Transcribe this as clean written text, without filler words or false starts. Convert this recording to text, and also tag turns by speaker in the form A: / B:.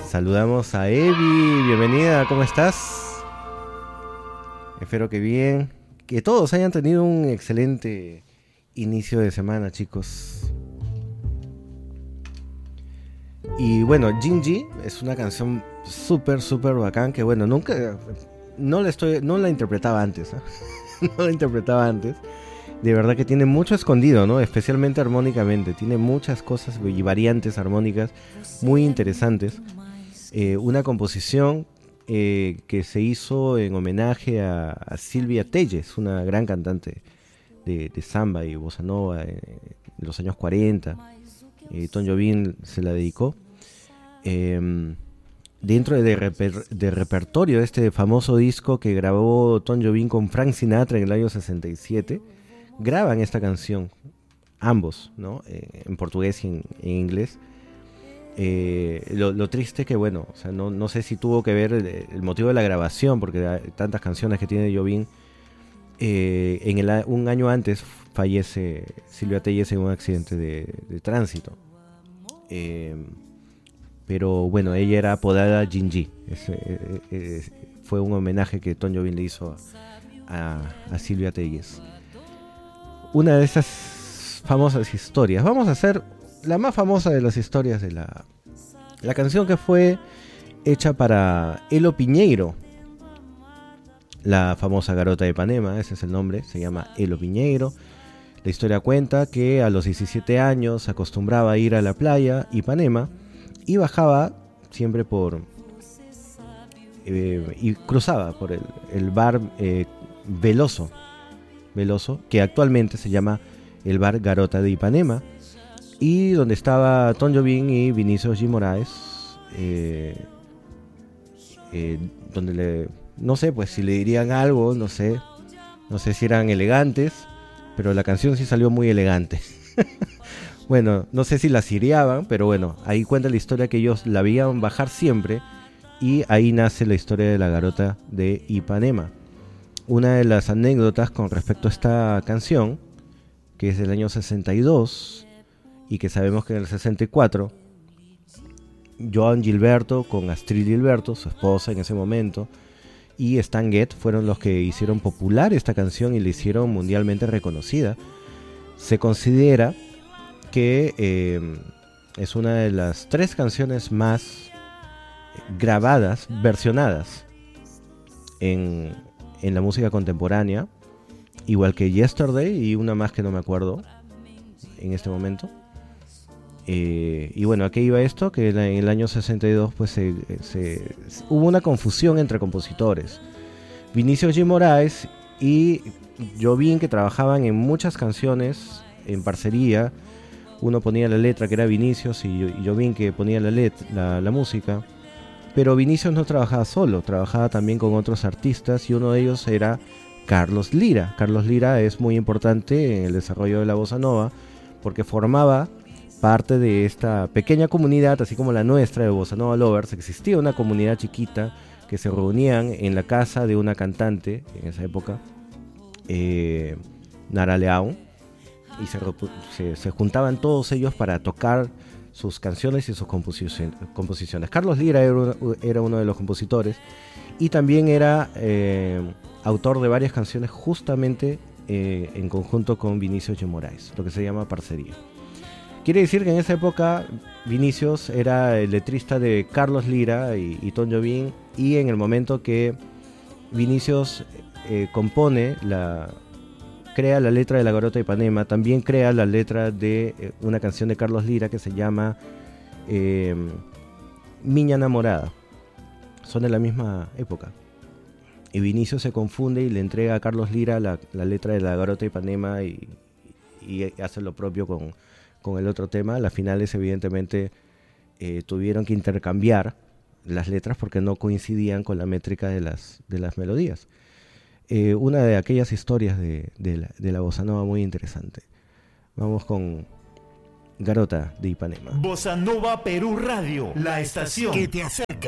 A: Saludamos a Evi, bienvenida, ¿cómo estás? Espero que bien, que todos hayan tenido un excelente inicio de semana, chicos. Y bueno, Gingy es una canción súper bacán que bueno, nunca, no la interpretaba antes, ¿eh? No la interpretaba antes. De verdad que tiene mucho escondido, ¿no? Especialmente armónicamente, tiene muchas cosas y variantes armónicas muy interesantes. Una composición que se hizo en homenaje a Silvia Telles, una gran cantante de samba y bossa nova en los años 40. Tom Jobim se la dedicó. Dentro de repertorio de este famoso disco que grabó Tom Jobim con Frank Sinatra en el año 67, graban esta canción, ambos, ¿no? En portugués y en inglés. Lo triste que, bueno, o sea, no sé si tuvo que ver el motivo de la grabación, porque hay tantas canciones que tiene Jobim. Un año antes fallece Silvia Telles en un accidente de tránsito. Pero bueno, ella era apodada Gingy. Fue un homenaje que Tom Jobim le hizo a Silvia Telles. Una de esas famosas historias. Vamos a hacer la más famosa de las historias de la canción que fue hecha para Elo Piñeiro. La famosa Garota de Ipanema, ese es el nombre, se llama Elo Piñeiro. La historia cuenta que a los 17 años acostumbraba a ir a la playa Ipanema y bajaba siempre y cruzaba por el bar Veloso, que actualmente se llama el bar Garota de Ipanema, y donde estaba Tom Jobim y Vinicius G. Moraes, donde no sé, pues si le dirían algo, no sé si eran elegantes, pero la canción sí salió muy elegante. Bueno, no sé si la siriaban, pero bueno, ahí cuenta la historia que ellos la veían bajar siempre, y ahí nace la historia de la Garota de Ipanema. Una de las anécdotas con respecto a esta canción, que es del año 62, y que sabemos que en el 64, Joan Gilberto con Astrid Gilberto, su esposa en ese momento, y Stan Getz fueron los que hicieron popular esta canción y la hicieron mundialmente reconocida. Se considera que es una de las 3 canciones más grabadas, versionadas en la música contemporánea, igual que Yesterday y una más que no me acuerdo en este momento. Y bueno, ¿a qué iba esto? Que en el año 62 pues hubo una confusión entre compositores. Vinicius G. Moraes y Jobim, que trabajaban en muchas canciones en parcería. Uno ponía la letra, que era Vinicius, y Jobim, que ponía la música. Pero Vinicius no trabajaba solo, trabajaba también con otros artistas, y uno de ellos era Carlos Lira. Carlos Lira es muy importante en el desarrollo de la bossa nova, porque formaba parte de esta pequeña comunidad, así como la nuestra de Bossa Nova Lovers. Existía una comunidad chiquita que se reunían en la casa de una cantante en esa época, Nara Leão, y se juntaban todos ellos para tocar sus canciones y sus composiciones. Carlos Lira era uno de los compositores, y también era autor de varias canciones justamente en conjunto con Vinicius G. Moraes, lo que se llama parcería. Quiere decir que en esa época Vinicius era el letrista de Carlos Lira y Tom Jobim, y en el momento que Vinicius crea la letra de La Garota de Ipanema, también crea la letra de una canción de Carlos Lira que se llama Miña Namorada. Son de la misma época. Y Vinicius se confunde y le entrega a Carlos Lira la letra de La Garota de Ipanema y hace lo propio con el otro tema. Las finales evidentemente tuvieron que intercambiar las letras porque no coincidían con la métrica de las melodías. Una de aquellas historias de la bossa nova muy interesante. Vamos con Garota de Ipanema.
B: Bossa Nova Perú Radio, la estación que te acerca